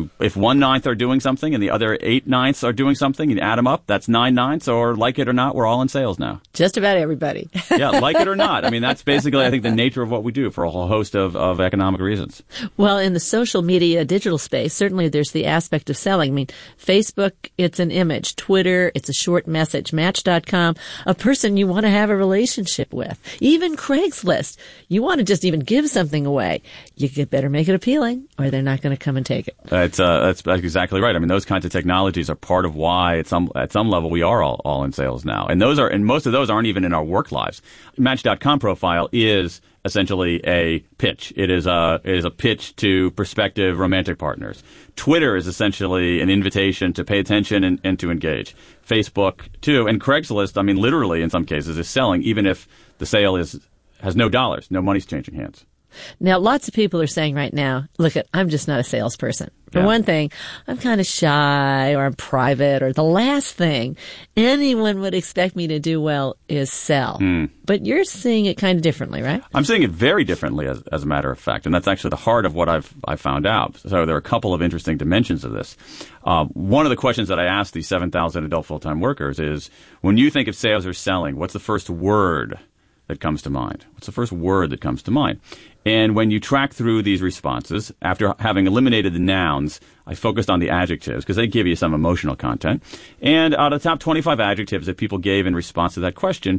if 1/9 are doing something and the other 8/9 are doing something, you add them up, that's 9/9. Or like it or not, we're all in sales now. Just about everybody. Yeah, like it or not. I mean, that's basically, I think, the nature of what we do for a whole host of economic reasons. Well, in the social media digital space, certainly there's the aspect of selling. I mean, Facebook, it's an image. Twitter, it's a short message. Match.com, a person you want to have a relationship with. Even Craigslist, you want to just even give something away. You better make it appealing or they're not going to come and take it. That's exactly right. I mean, those kinds of technologies are part of why at some level we are all in sales now. And most of those aren't even in our work lives. Match.com profile is essentially a pitch. It is a pitch to prospective romantic partners. Twitter is essentially an invitation to pay attention and to engage. Facebook too, and Craigslist, I mean, literally in some cases is selling, even if the sale has no dollars, no money's changing hands. Now, lots of people are saying right now, look, I'm just not a salesperson. For one thing, I'm kind of shy or I'm private, or the last thing anyone would expect me to do well is sell. But you're seeing it kind of differently, right? I'm seeing it very differently, as a matter of fact. And that's actually the heart of what I've found out. So there are a couple of interesting dimensions of this. One of the questions that I asked these 7,000 adult full-time workers is, when you think of sales or selling, what's the first word that comes to mind? What's the first word that comes to mind? And when you track through these responses, after having eliminated the nouns, I focused on the adjectives because they give you some emotional content. And out of the top 25 adjectives that people gave in response to that question,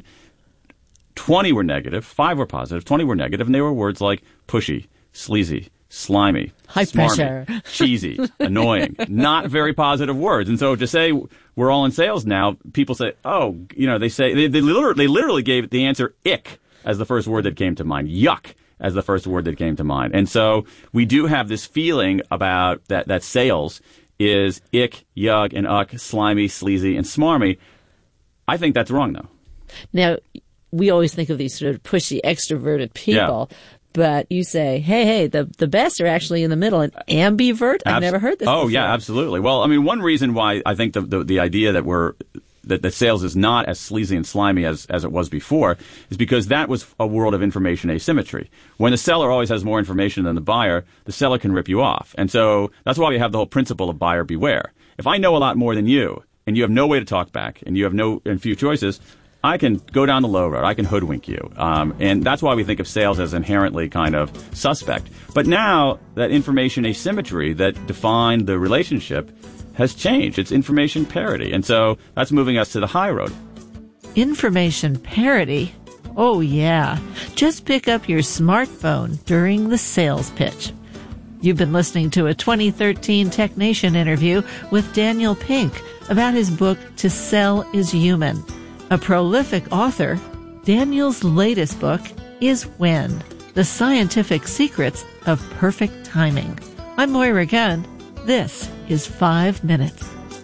20 were negative, 5 were positive, 20 were negative, and they were words like pushy, sleazy, slimy, high smarmy, pressure, cheesy, annoying, not very positive words. And so to say we're all in sales now, people say, they literally gave the answer ick as the first word that came to mind, yuck as the first word that came to mind. And so we do have this feeling about that sales is ick, yuck, and uck, slimy, sleazy, and smarmy. I think that's wrong, though. Now, we always think of these sort of pushy, extroverted people. Yeah. But you say, hey, the best are actually in the middle. And ambivert? I've never heard this before. Oh, yeah, absolutely. Well, I mean, one reason why I think the idea that sales is not as sleazy and slimy as it was before is because that was a world of information asymmetry. When the seller always has more information than the buyer, the seller can rip you off. And so that's why we have the whole principle of buyer beware. If I know a lot more than you and you have no way to talk back and you have few choices, I can go down the low road. I can hoodwink you. And that's why we think of sales as inherently kind of suspect. But now that information asymmetry that defined the relationship has changed. It's information parity. And so that's moving us to the high road. Information parity? Oh, yeah. Just pick up your smartphone during the sales pitch. You've been listening to a 2013 Tech Nation interview with Daniel Pink about his book, To Sell is Human. A prolific author, Daniel's latest book is When: The Scientific Secrets of Perfect Timing. I'm Moira Gunn. This is 5 Minutes.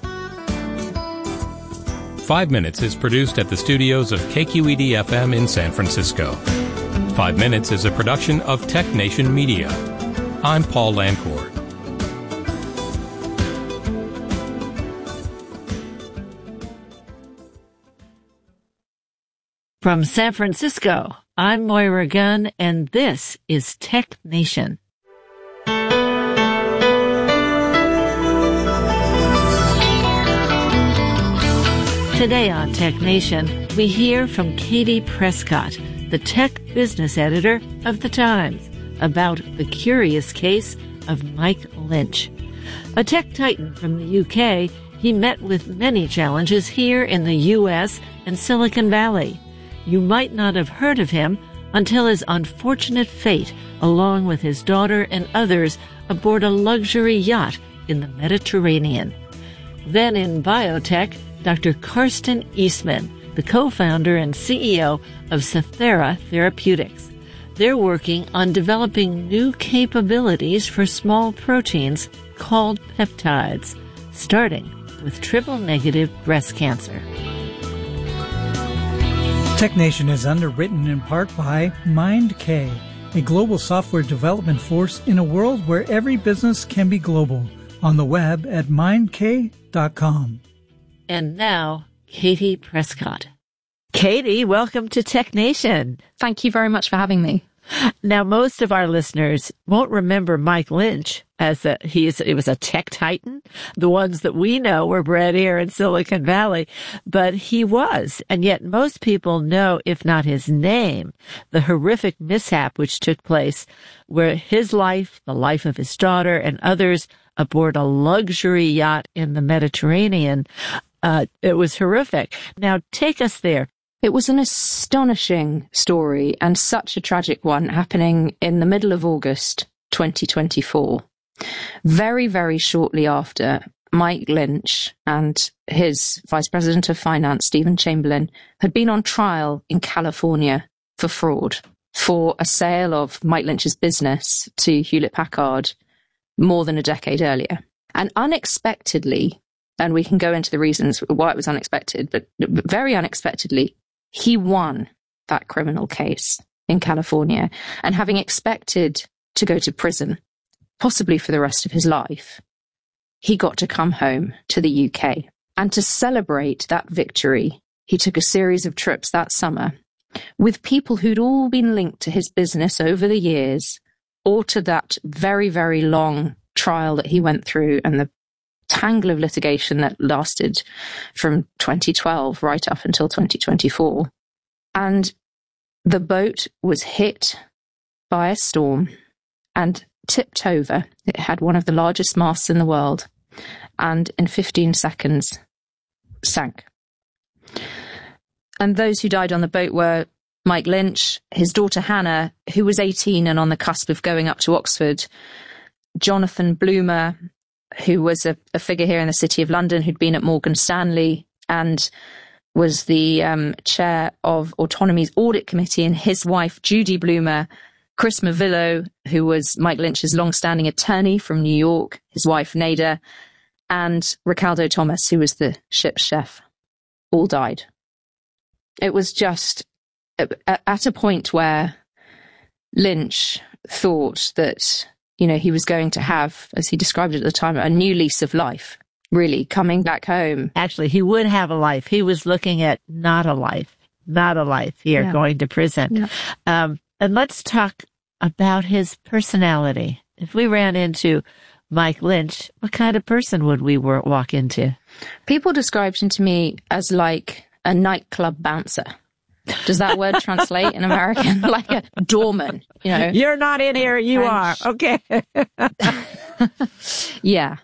5 Minutes is produced at the studios of KQED-FM in San Francisco. 5 Minutes is a production of Tech Nation Media. I'm Paul Lancourt. From San Francisco, I'm Moira Gunn, and this is Tech Nation. Today on Tech Nation, we hear from Katie Prescott, the tech business editor of The Times, about the curious case of Mike Lynch. A tech titan from the UK, he met with many challenges here in the U.S. and Silicon Valley. You might not have heard of him until his unfortunate fate, along with his daughter and others, aboard a luxury yacht in the Mediterranean. Then in biotech, Dr. Karsten Eastman, the co-founder and CEO of Cythera Therapeutics. They're working on developing new capabilities for small proteins called peptides, starting with triple-negative breast cancer. Tech Nation is underwritten in part by MindK, a global software development force in a world where every business can be global. On the web at mindk.com. And now, Katie Prescott. Katie, welcome to Tech Nation. Thank you very much for having me. Now, most of our listeners won't remember Mike Lynch as it was a tech titan. The ones that we know were bred here in Silicon Valley, but he was. And yet most people know, if not his name, the horrific mishap which took place where his life, the life of his daughter and others aboard a luxury yacht in the Mediterranean. It was horrific. Now take us there. It was an astonishing story and such a tragic one, happening in the middle of August 2024. Very, very shortly after, Mike Lynch and his Vice President of Finance, Stephen Chamberlain, had been on trial in California for fraud, for a sale of Mike Lynch's business to Hewlett-Packard more than a decade earlier. And unexpectedly, and we can go into the reasons why it was unexpected, but very unexpectedly, he won that criminal case in California. And having expected to go to prison, possibly for the rest of his life, he got to come home to the UK. And to celebrate that victory, he took a series of trips that summer with people who'd all been linked to his business over the years, or to that very, very long trial that he went through and the tangle of litigation that lasted from 2012 right up until 2024. And the boat was hit by a storm and tipped over. It had one of the largest masts in the world, and in 15 seconds sank. And those who died on the boat were Mike Lynch, his daughter Hannah, who was 18 and on the cusp of going up to Oxford, Jonathan Bloomer, who was a figure here in the City of London, who'd been at Morgan Stanley and was the chair of Autonomy's audit committee, and his wife, Judy Bloomer, Chris Mavillo, who was Mike Lynch's long-standing attorney from New York, his wife, Nada, and Ricardo Thomas, who was the ship's chef, all died. It was just at a point where Lynch thought that, you know, he was going to have, as he described it at the time, a new lease of life, really, coming back home. Actually, he would have a life. He was looking at not a life here, going to prison. Yeah. And let's talk about his personality. If we ran into Mike Lynch, what kind of person would we walk into? People described him to me as like a nightclub bouncer. Does that word translate in American? Like a doorman, you know? You're not in here, you are. Okay. Yeah.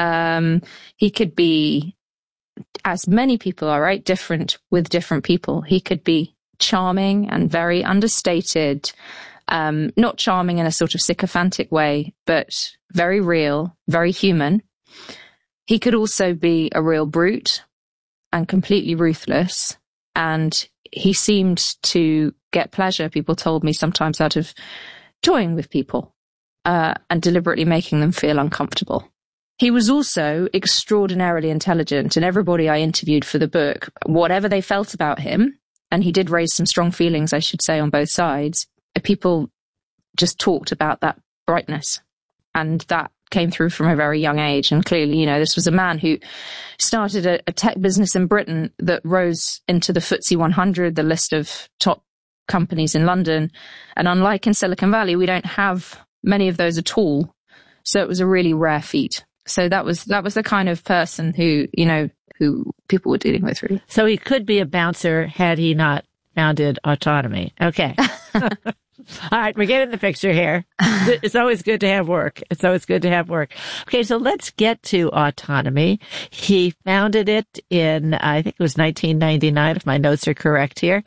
He could be, as many people are, right? Different with different people. He could be charming and very understated, not charming in a sort of sycophantic way, but very real, very human. He could also be a real brute and completely ruthless. And he seemed to get pleasure, people told me, sometimes out of toying with people and deliberately making them feel uncomfortable. He was also extraordinarily intelligent, and everybody I interviewed for the book, whatever they felt about him, and he did raise some strong feelings, I should say, on both sides, people just talked about that brightness, and that came through from a very young age. And clearly, you know, this was a man who started a tech business in Britain that rose into the FTSE 100, the list of top companies in London. And unlike in Silicon Valley, we don't have many of those at all. So it was a really rare feat. So that was the kind of person who people were dealing with, really. So he could be a bouncer had he not founded Autonomy. Okay. All right, we're getting the picture here. It's always good to have work. Okay, so let's get to Autonomy. He founded it in, I think it was 1999, if my notes are correct here.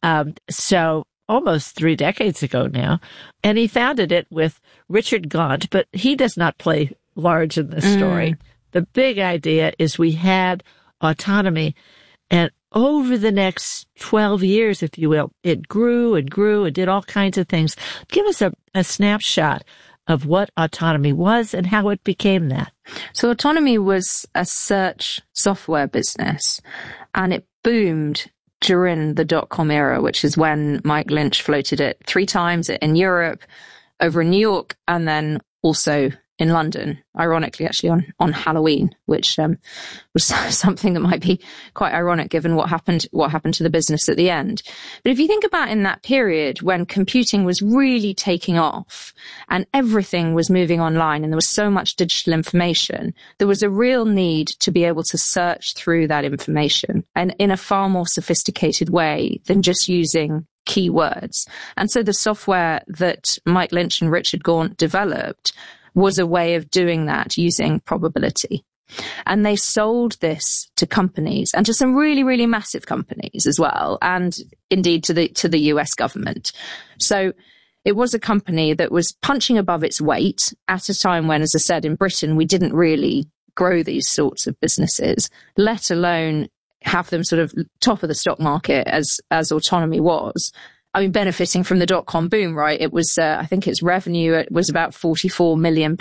So almost 3 decades ago now. And he founded it with Richard Gaunt, but he does not play large in this story. The big idea is we had Autonomy, and over the next 12 years, if you will, it grew and grew and did all kinds of things. Give us a snapshot of what Autonomy was and how it became that. So Autonomy was a search software business, and it boomed during the dot-com era, which is when Mike Lynch floated it 3 times in Europe, over in New York, and then also in London, ironically, actually on Halloween, which was something that might be quite ironic given what happened to the business at the end. But if you think about in that period when computing was really taking off and everything was moving online and there was so much digital information, there was a real need to be able to search through that information and in a far more sophisticated way than just using keywords. And so the software that Mike Lynch and Richard Gaunt developed was a way of doing that using probability. And they sold this to companies and to some really, really massive companies as well. And indeed to the US government. So it was a company that was punching above its weight at a time when, as I said, in Britain, we didn't really grow these sorts of businesses, let alone have them sort of top of the stock market as Autonomy was. I mean, benefiting from the dot-com boom, right? It was, I think its revenue was about £44 million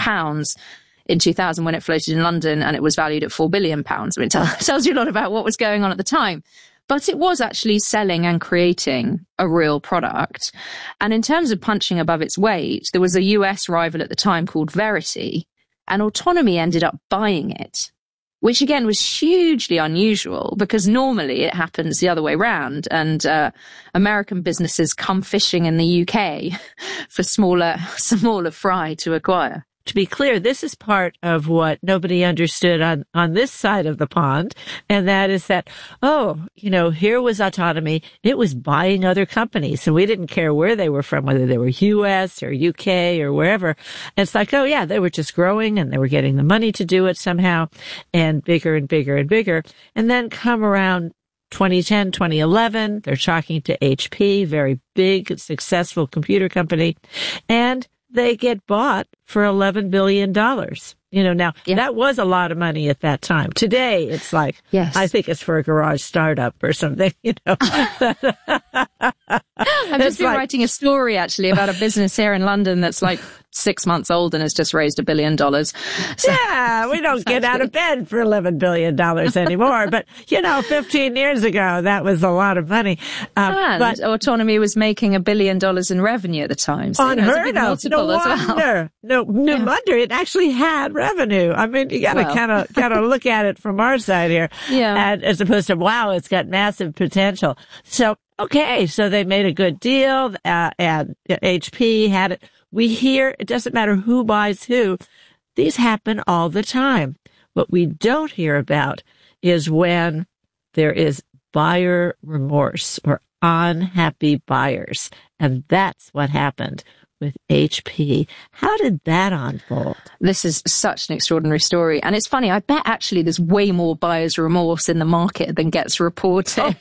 in 2000 when it floated in London, and it was valued at £4 billion. I mean, it tells you a lot about what was going on at the time. But it was actually selling and creating a real product. And in terms of punching above its weight, there was a US rival at the time called Verity, and Autonomy ended up buying it, which again was hugely unusual because normally it happens the other way around, and American businesses come fishing in the UK for smaller fry to acquire. To be clear, this is part of what nobody understood on this side of the pond, and that is that, here was Autonomy. It was buying other companies, and we didn't care where they were from, whether they were US or UK or wherever. And it's like, they were just growing, and they were getting the money to do it somehow, and bigger and bigger and bigger. And then come around 2010, 2011, they're talking to HP, very big, successful computer company, and they get bought for $11 billion. That was a lot of money at that time. Today, it's like, yes. I think it's for a garage startup or something, I've just been writing a story actually about a business here in London that's like 6 months old and has just raised $1 billion. So, we don't get out of bed for $11 billion anymore. But, 15 years ago, that was a lot of money. But Autonomy was making $1 billion in revenue at the time. So unheard of. No wonder. No wonder it actually had revenue. I mean, you gotta look at it from our side here. Yeah. And as opposed to, wow, it's got massive potential. So, okay. So they made a good deal, and HP had it. We hear, it doesn't matter who buys who. These happen all the time. What we don't hear about is when there is buyer remorse or unhappy buyers. And that's what happened with HP. How did that unfold? This is such an extraordinary story. And it's funny, I bet actually there's way more buyer's remorse in the market than gets reported.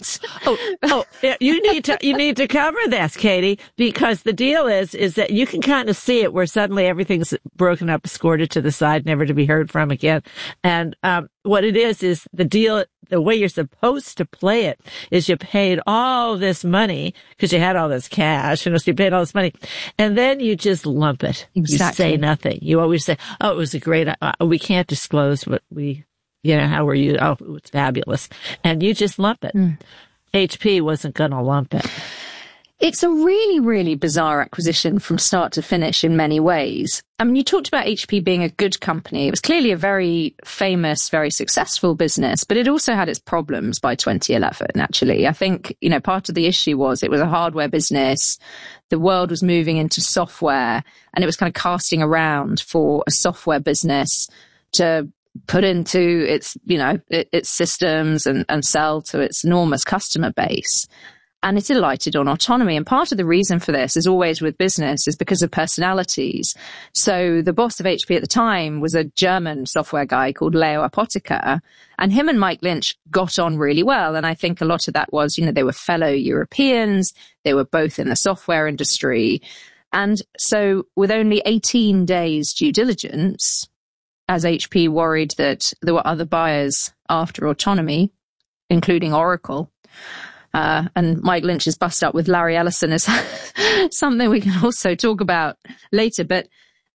You need to cover this, Katie, because the deal is that you can kind of see it where suddenly everything's broken up, escorted to the side, never to be heard from again. And what it is the deal, the way you're supposed to play it is you paid all this money because you had all this cash, so you paid all this money, and then you just lump it. Exactly. You say nothing. You always say, it was a great, we can't disclose what we, how were you? Oh, it was fabulous. And you just lump it. HP wasn't going to lump it. It's a really, really bizarre acquisition from start to finish in many ways. I mean, you talked about HP being a good company. It was clearly a very famous, very successful business, but it also had its problems by 2011, actually. I think, part of the issue was it was a hardware business. The world was moving into software, and it was kind of casting around for a software business to put into its, its systems and sell to its enormous customer base. And it alighted on Autonomy. And part of the reason for this, is always with business, is because of personalities. So the boss of HP at the time was a German software guy called Leo Apotheker. And him and Mike Lynch got on really well. And I think a lot of that was, they were fellow Europeans. They were both in the software industry. And so with only 18 days due diligence, as HP worried that there were other buyers after Autonomy, including Oracle, and Mike Lynch's bust up with Larry Ellison is something we can also talk about later. But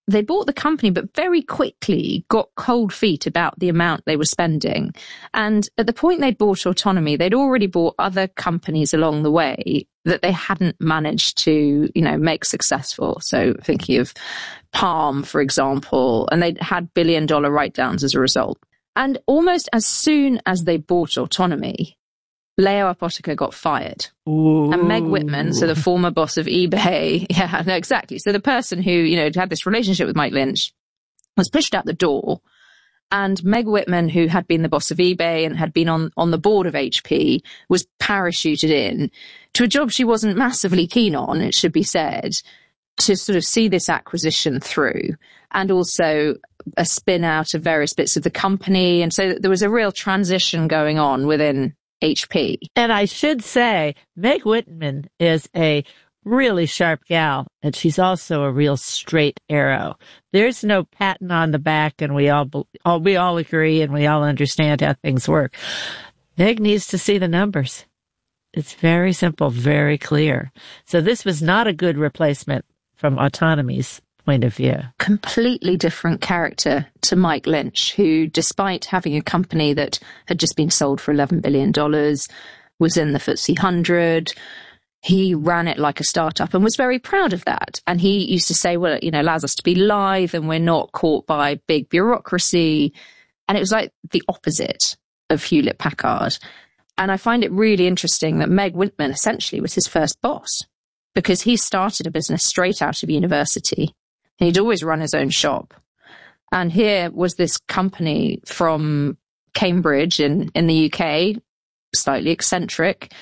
they bought the company, but very quickly got cold feet about the amount they were spending. And at the point they'd bought Autonomy, they'd already bought other companies along the way that they hadn't managed to, make successful. So thinking of Palm, for example, and they'd had billion-dollar write-downs as a result. And almost as soon as they bought Autonomy, Leo Apotheker got fired. Ooh. And Meg Whitman, so the former boss of eBay, yeah, no, exactly. So the person who, had this relationship with Mike Lynch was pushed out the door. And Meg Whitman, who had been the boss of eBay and had been on the board of HP, was parachuted in to a job she wasn't massively keen on, it should be said, to sort of see this acquisition through, and also a spin out of various bits of the company. And so there was a real transition going on within HP. And I should say, Meg Whitman is a really sharp gal, and she's also a real straight arrow. There's no patting on the back, and we all agree and we all understand how things work. Meg needs to see the numbers. It's very simple, very clear. So this was not a good replacement from Autonomy's point of view. Completely different character to Mike Lynch, who, despite having a company that had just been sold for $11 billion, was in the FTSE 100, he ran it like a startup and was very proud of that. And he used to say, well, it allows us to be live and we're not caught by big bureaucracy. And it was like the opposite of Hewlett Packard. And I find it really interesting that Meg Whitman essentially was his first boss, because he started a business straight out of university. He'd always run his own shop. And here was this company from Cambridge in the UK, slightly eccentric,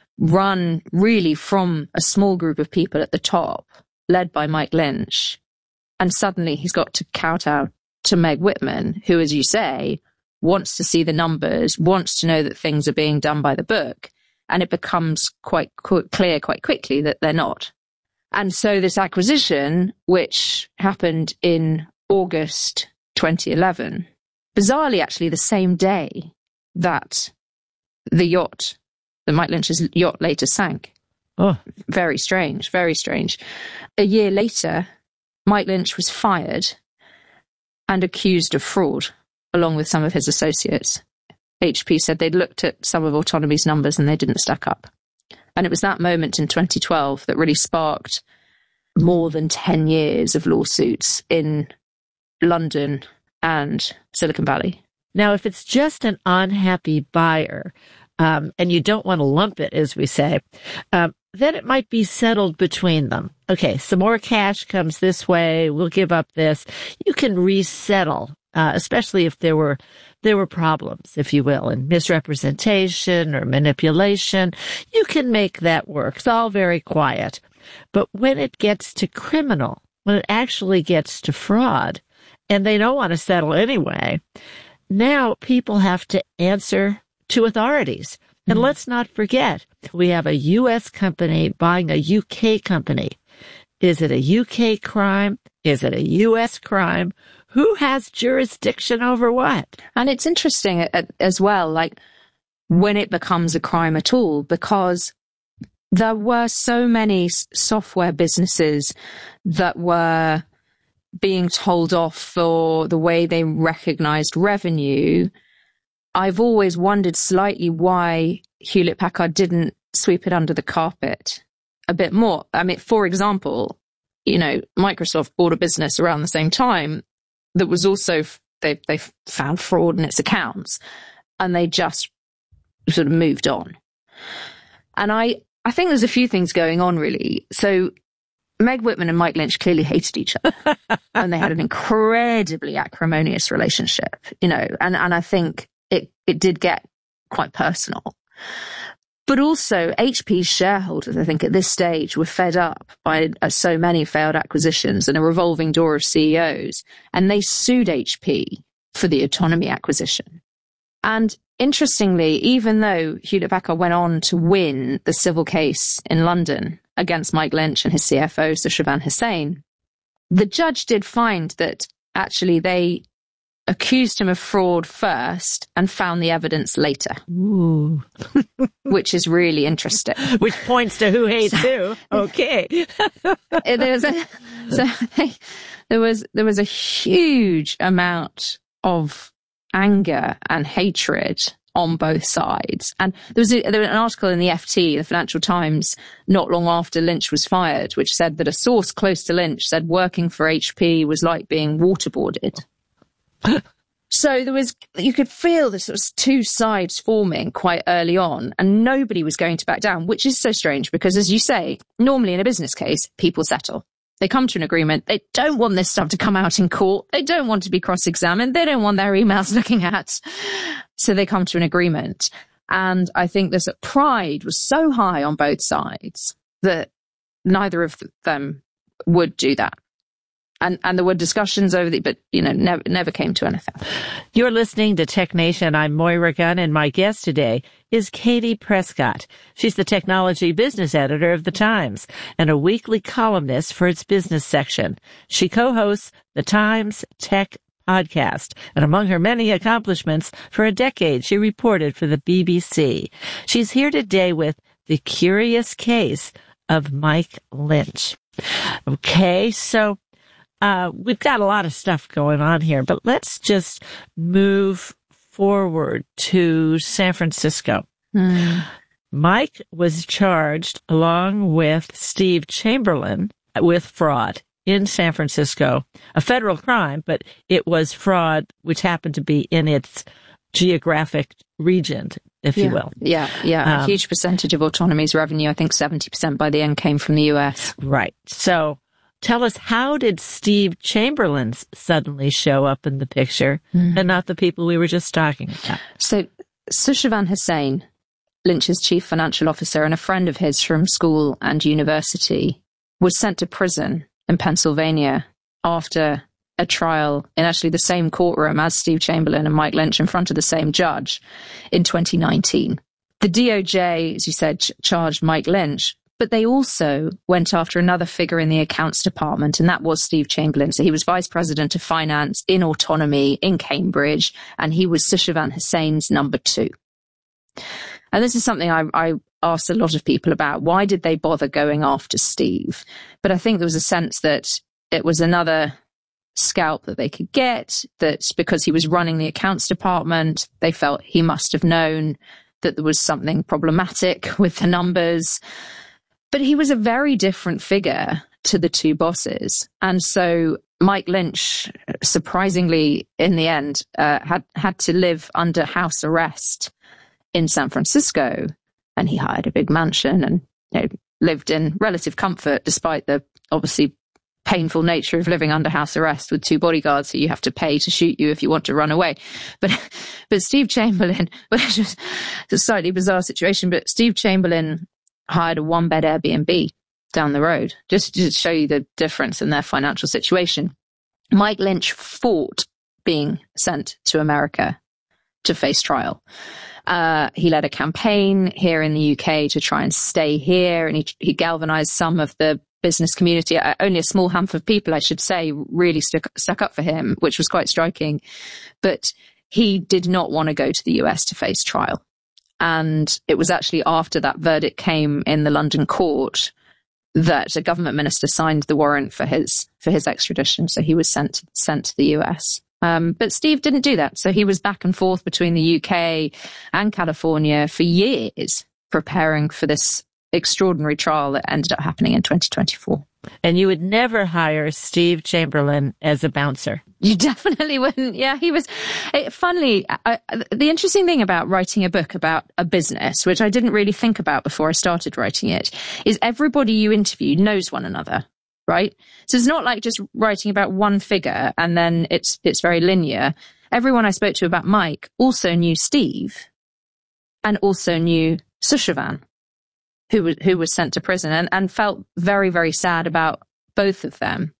run really from a small group of people at the top, led by Mike Lynch. And suddenly he's got to kowtow to Meg Whitman, who, as you say, wants to see the numbers, wants to know that things are being done by the book. And it becomes quite clear quite quickly that they're not. And so this acquisition, which happened in August 2011, bizarrely actually the same day that Mike Lynch's yacht later sank. Oh, very strange, very strange. A year later, Mike Lynch was fired and accused of fraud, along with some of his associates. HP said they'd looked at some of Autonomy's numbers and they didn't stack up. And it was that moment in 2012 that really sparked more than 10 years of lawsuits in London and Silicon Valley. Now, if it's just an unhappy buyer, and you don't want to lump it, as we say, then it might be settled between them. Okay, some more cash comes this way. We'll give up this. You can resettle, especially if there were problems, if you will, and misrepresentation or manipulation. You can make that work. It's all very quiet. But when it gets to criminal, when it actually gets to fraud, and they don't want to settle anyway, now people have to answer to authorities. And let's not forget, we have a U.S. company buying a UK company. Is it a UK crime? Is it a U.S. crime? Who has jurisdiction over what? And it's interesting as well, like when it becomes a crime at all, because there were so many software businesses that were being told off for the way they recognized revenue. I've always wondered slightly why Hewlett Packard didn't sweep it under the carpet a bit more. I mean, for example, Microsoft bought a business around the same time that was also, they found fraud in its accounts, and they just sort of moved on. And I think there's a few things going on, really. So Meg Whitman and Mike Lynch clearly hated each other, and they had an incredibly acrimonious relationship, and I think it did get quite personal. But also HP's shareholders, I think at this stage, were fed up by so many failed acquisitions and a revolving door of CEOs, and they sued HP for the Autonomy acquisition. And interestingly, even though Hewlett Packard went on to win the civil case in London against Mike Lynch and his CFO, Sir Shrivan Hussain, the judge did find that actually they accused him of fraud first and found the evidence later. Ooh. Which is really interesting. Which points to who hates who. Okay. There was a huge amount of anger and hatred on both sides. And there was an article in the FT, the Financial Times, not long after Lynch was fired, which said that a source close to Lynch said working for HP was like being waterboarded. So you could feel the sort of two sides forming quite early on, and nobody was going to back down, which is so strange because, as you say, normally in a business case, people settle. They come to an agreement. They don't want this stuff to come out in court. They don't want to be cross-examined. They don't want their emails looking at. So they come to an agreement. And I think this pride was so high on both sides that neither of them would do that. And there were discussions over but never came to anything. You're listening to Tech Nation. I'm Moira Gunn, and my guest today is Katie Prescott. She's the technology business editor of The Times and a weekly columnist for its business section. She co-hosts The Times Tech Podcast, and among her many accomplishments, for a decade she reported for the BBC. She's here today with The Curious Case of Mike Lynch. Okay, so we've got a lot of stuff going on here, but let's just move forward to San Francisco. Mike was charged along with Steve Chamberlain with fraud in San Francisco, a federal crime, but it was fraud which happened to be in its geographic region, if you will. Yeah. A huge percentage of autonomy's revenue, I think 70% by the end, came from the US. Right. So tell us, how did Steve Chamberlain suddenly show up in the picture and not the people we were just talking about? So Sushavan Hussain, Lynch's chief financial officer and a friend of his from school and university, was sent to prison in Pennsylvania after a trial in actually the same courtroom as Steve Chamberlain and Mike Lynch in front of the same judge in 2019. The DOJ, as you said, charged Mike Lynch, but they also went after another figure in the accounts department, and that was Steve Chamberlain. So he was vice president of finance in Autonomy in Cambridge, and he was Sushavan Hussain's number 2. And this is something I asked a lot of people about. Why did they bother going after Steve? But I think there was a sense that it was another scalp that they could get, that because he was running the accounts department, they felt he must have known that there was something problematic with the numbers. But he was a very different figure to the two bosses. And so Mike Lynch, surprisingly, in the end, had to live under house arrest in San Francisco. And he hired a big mansion and lived in relative comfort, despite the obviously painful nature of living under house arrest with 2 bodyguards who you have to pay to shoot you if you want to run away. But Steve Chamberlain, which was a slightly bizarre situation, but Steve Chamberlain hired a 1-bed Airbnb down the road, just to show you the difference in their financial situation. Mike Lynch fought being sent to America to face trial. He led a campaign here in the UK to try and stay here, and he galvanized some of the business community. Only a small handful of people, I should say, really stuck up for him, which was quite striking. But he did not want to go to the US to face trial. And it was actually after that verdict came in the London court that a government minister signed the warrant for his extradition. So he was sent to the US. But Steve didn't do that. So he was back and forth between the UK and California for years, preparing for this extraordinary trial that ended up happening in 2024. And you would never hire Steve Chamberlain as a bouncer. You definitely wouldn't. Yeah, he was. Funnily, the interesting thing about writing a book about a business, which I didn't really think about before I started writing it, is everybody you interview knows one another, right? So it's not like just writing about one figure and then it's very linear. Everyone I spoke to about Mike also knew Steve and also knew Sushavan, who was sent to prison, and felt very, very sad about both of them.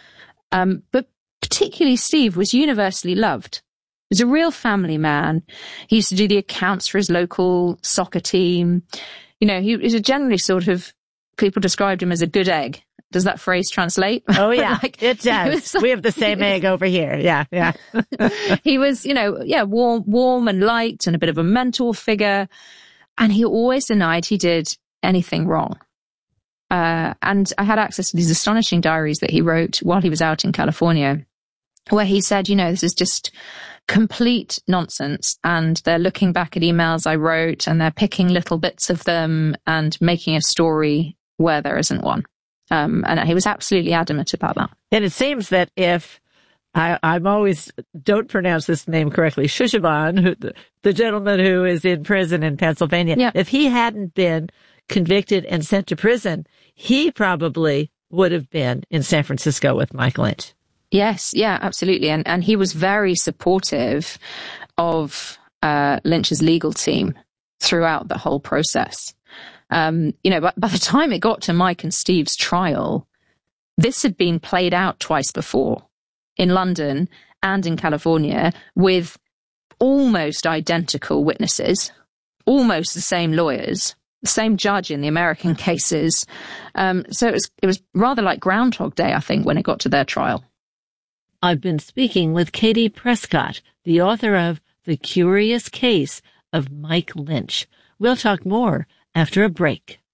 But particularly Steve was universally loved. He was a real family man. He used to do the accounts for his local soccer team. He was a generally sort of, people described him as a good egg. Does that phrase translate? Oh, yeah, it does. We have the same egg over here. Yeah, yeah. He was, warm and liked and a bit of a mentor figure. And he always denied he did anything wrong. And I had access to these astonishing diaries that he wrote while he was out in California, where he said, this is just complete nonsense. And they're looking back at emails I wrote and they're picking little bits of them and making a story where there isn't one. And he was absolutely adamant about that. And it seems that if I'm always don't pronounce this name correctly, Shushaban, the gentleman who is in prison in Pennsylvania, yeah. If he hadn't been convicted and sent to prison, he probably would have been in San Francisco with Mike Lynch. Yes, yeah, absolutely. And he was very supportive of Lynch's legal team throughout the whole process. But by the time it got to Mike and Steve's trial, this had been played out twice before in London and in California with almost identical witnesses, almost the same lawyers, the same judge in the American cases. So it was rather like Groundhog Day, I think, when it got to their trial. I've been speaking with Katie Prescott, the author of The Curious Case of Mike Lynch. We'll talk more after a break.